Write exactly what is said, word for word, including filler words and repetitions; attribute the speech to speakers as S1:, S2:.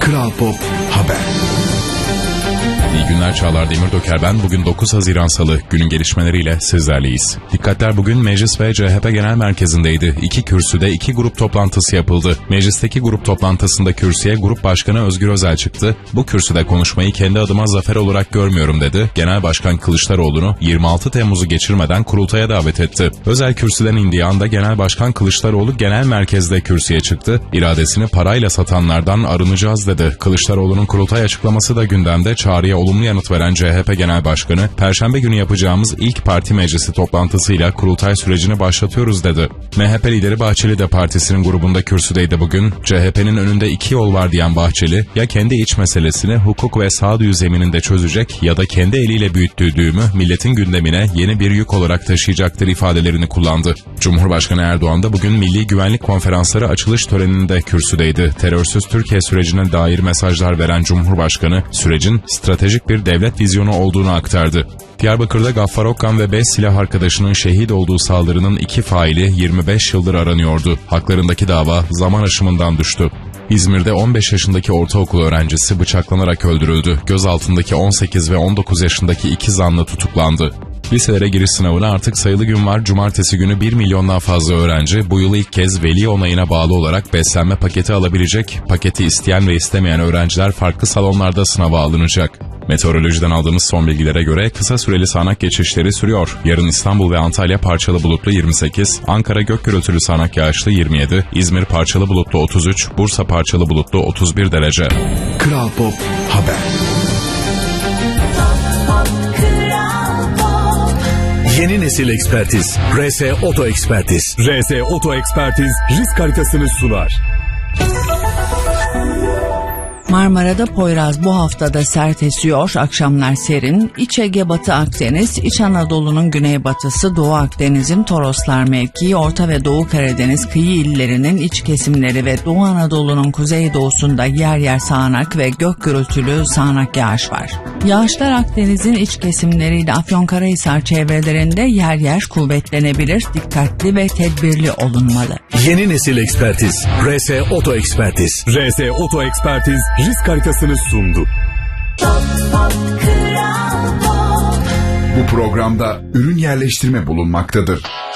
S1: Kral Pop Haber.
S2: İyi günler, Çağlar Demirdöker ben. Bugün dokuz Haziran Salı, günün gelişmeleriyle sizlerleyiz. Dikkatler bugün Meclis ve C H P Genel Merkezi'ndeydi. İki kürsüde iki grup toplantısı yapıldı. Meclisteki grup toplantısında kürsüye Grup Başkanı Özgür Özel çıktı. Bu kürsüde konuşmayı kendi adıma zafer olarak görmüyorum dedi. Genel Başkan Kılıçdaroğlu'nu yirmi altı Temmuz'u geçirmeden kurultaya davet etti. Özel kürsüden indiği anda Genel Başkan Kılıçdaroğlu genel merkezde kürsüye çıktı. İradesini parayla satanlardan arınacağız dedi. Kılıçdaroğlu'nun kurultay açıklaması da gündemde. Çağrıya olumlu yanıt veren C H P Genel Başkanı, Perşembe günü yapacağımız ilk parti meclisi toplantısıyla kurultay sürecini başlatıyoruz dedi. M H P lideri Bahçeli de partisinin grubunda kürsüdeydi bugün. C H P'nin önünde iki yol var diyen Bahçeli, ya kendi iç meselesini hukuk ve sağduyu zemininde çözecek ya da kendi eliyle büyüttüğü düğümü milletin gündemine yeni bir yük olarak taşıyacaktır ifadelerini kullandı. Cumhurbaşkanı Erdoğan da bugün Milli Güvenlik Konferansları açılış töreninde kürsüdeydi. Terörsüz Türkiye sürecine dair mesajlar veren Cumhurbaşkanı, sürecin stratejik bir devlet vizyonu olduğunu aktardı. Diyarbakır'da Gaffar Okkan ve beş silah arkadaşının şehit olduğu saldırının iki faili yirmi beş yıldır aranıyordu. Haklarındaki dava zaman aşımından düştü. İzmir'de on beş yaşındaki ortaokul öğrencisi bıçaklanarak öldürüldü. Gözaltındaki on sekiz ve on dokuz yaşındaki iki zanlı tutuklandı. Liselere giriş sınavına artık sayılı gün var. Cumartesi günü bir milyondan fazla öğrenci bu yıl ilk kez veli onayına bağlı olarak beslenme paketi alabilecek. Paketi isteyen ve istemeyen öğrenciler farklı salonlarda sınava alınacak. Meteorolojiden aldığımız son bilgilere göre kısa süreli sağanak geçişleri sürüyor. Yarın İstanbul ve Antalya parçalı bulutlu yirmi sekiz, Ankara gök gürültülü sağanak yağışlı yirmi yedi, İzmir parçalı bulutlu otuz üç, Bursa parçalı bulutlu otuz bir derece.
S1: Kral Pop Haber.
S3: Yeni nesil ekspertiz. R S Oto Ekspertiz.
S4: R S Oto Ekspertiz risk haritasını sunar.
S5: Marmara'da Poyraz bu haftada sert esiyor, akşamlar serin. İç Ege, Batı Akdeniz, İç Anadolu'nun güneybatısı, Doğu Akdeniz'in Toroslar mevkii, Orta ve Doğu Karadeniz kıyı illerinin iç kesimleri ve Doğu Anadolu'nun kuzeydoğusunda yer yer sağanak ve gök gürültülü sağanak yağış var. Yağışlar Akdeniz'in iç kesimleriyle Afyonkarahisar çevrelerinde yer yer kuvvetlenebilir, dikkatli ve tedbirli olunmalı.
S3: Yeni nesil ekspertiz. R S Oto Ekspertiz.
S4: R S Oto Ekspertiz risk haritasını sundu.
S1: Bu programda ürün yerleştirme bulunmaktadır.